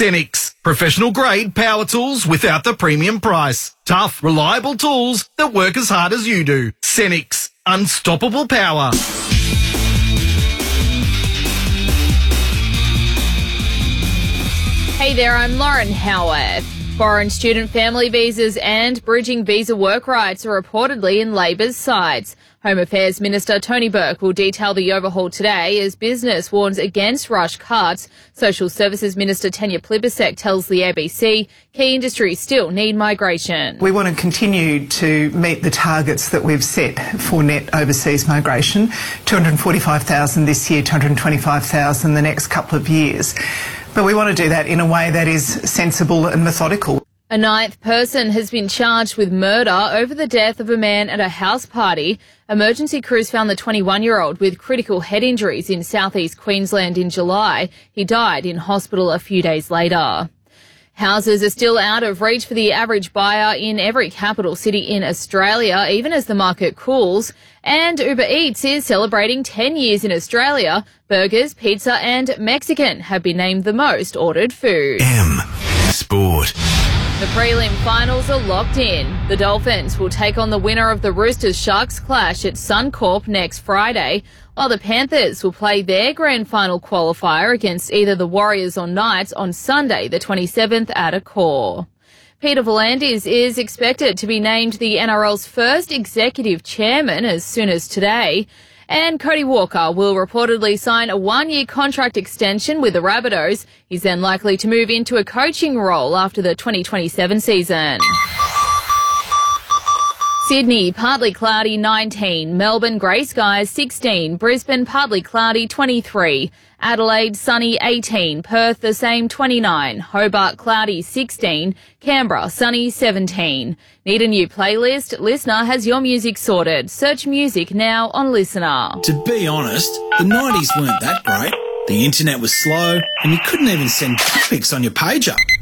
Cenix, professional grade power tools without the premium price. Tough, reliable tools that work as hard as you do. Cenix, unstoppable power. Hey there, I'm Lauren Howarth. Foreign student family visas and bridging visa work rights are reportedly in Labor's sights. Home Affairs Minister Tony Burke will detail the overhaul today as business warns against rush cuts. Social Services Minister Tanya Plibersek tells the ABC key industries still need migration. We want to continue to meet the targets that we've set for net overseas migration, 245,000 this year, 225,000 the next couple of years. But we want to do that in a way that is sensible and methodical. A ninth person has been charged with murder over the death of a man at a house party. Emergency crews found the 21-year-old with critical head injuries in southeast Queensland in July. He died in hospital a few days later. Houses are still out of reach for the average buyer in every capital city in Australia, even as the market cools. And Uber Eats is celebrating 10 years in Australia. Burgers, pizza and Mexican have been named the most ordered food. M Sport. The prelim finals are locked in. The Dolphins will take on the winner of the Roosters-Sharks clash at Suncorp next Friday, while the Panthers will play their grand final qualifier against either the Warriors or Knights on Sunday, the 27th at Accor. Peter V'landys is expected to be named the NRL's first executive chairman as soon as today. And Cody Walker will reportedly sign a one-year contract extension with the Rabbitohs. He's then likely to move into a coaching role after the 2027 season. Sydney, partly cloudy, 19. Melbourne, grey skies, 16. Brisbane, partly cloudy, 23. Adelaide, sunny, 18. Perth, the same, 29. Hobart, cloudy, 16. Canberra, sunny, 17. Need a new playlist? Listener has your music sorted. Search music now on Listener. To be honest, the 90s weren't that great. The internet was slow and you couldn't even send pics on your pager.